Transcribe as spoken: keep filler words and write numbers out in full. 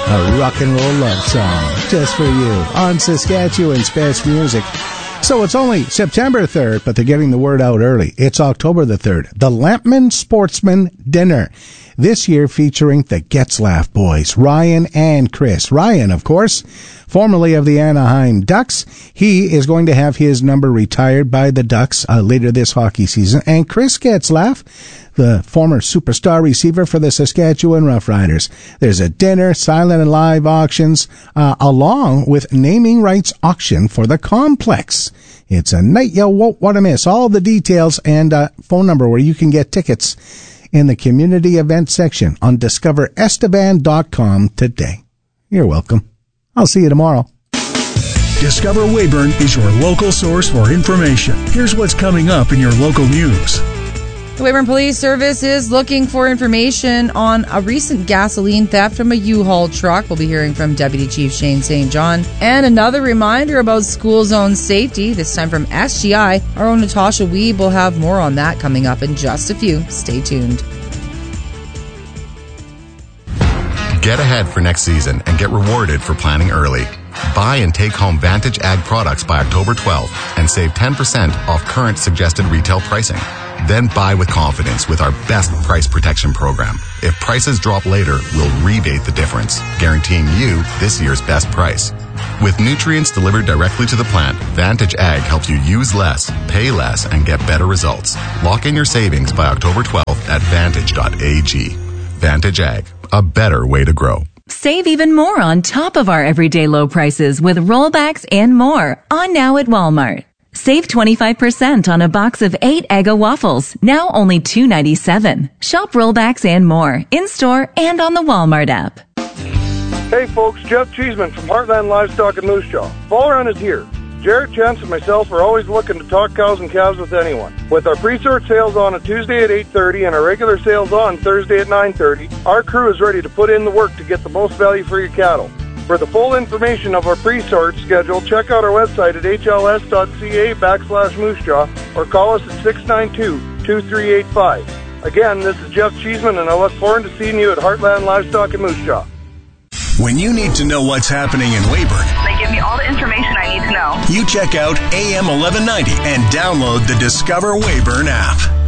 A rock and roll love song just for you on Saskatchewan's best music. So it's only September third, but they're getting the word out early. It's October the third. The Lampman Sportsman Dinner. This year featuring the Getzlaff boys, Ryan and Chris. Ryan, of course, formerly of the Anaheim Ducks. He is going to have his number retired by the Ducks uh, later this hockey season. And Chris Getzlaff, the former superstar receiver for the Saskatchewan Roughriders. There's a dinner, silent and live auctions, uh, along with naming rights auction for the complex. It's a night you won't want to miss. All the details and uh, phone number where you can get tickets in the community event section on discover esteban dot com today. You're welcome. I'll see you tomorrow. Discover Weyburn is your local source for information. Here's what's coming up in your local news. The Weyburn Police Service is looking for information on a recent gasoline theft from a U-Haul truck. We'll be hearing from Deputy Chief Shane Saint John. And another reminder about school zone safety, this time from S G I. Our own Natasha Weeb will have more on that coming up in just a few. Stay tuned. Get ahead for next season and get rewarded for planning early. Buy and take home Vantage Ag products by October twelfth and save ten percent off current suggested retail pricing. Then buy with confidence with our best price protection program. If prices drop later, we'll rebate the difference, guaranteeing you this year's best price. With nutrients delivered directly to the plant, Vantage Ag helps you use less, pay less, and get better results. Lock in your savings by October twelfth at vantage dot a g. Vantage Ag, a better way to grow. Save even more on top of our everyday low prices with rollbacks and more on now at Walmart. Save twenty-five percent on a box of eight Eggo waffles, now only two dollars and ninety-seven cents. Shop rollbacks and more, in-store and on the Walmart app. Hey folks, Jeff Cheeseman from Heartland Livestock in Moose Jaw. Fall run is here. Jared, Chance, and myself are always looking to talk cows and calves with anyone. With our pre-sort sales on a Tuesday at eight thirty and our regular sales on Thursday at nine thirty, our crew is ready to put in the work to get the most value for your cattle. For the full information of our pre-sort schedule, check out our website at h l s dot c a backslash moosejaw or call us at six nine two, two three eight five. Again, this is Jeff Cheeseman, and I look forward to seeing you at Heartland Livestock in Moose Jaw. When you need to know what's happening in Weyburn, they give me all the information I need to know. You check out A M eleven ninety and download the Discover Weyburn app.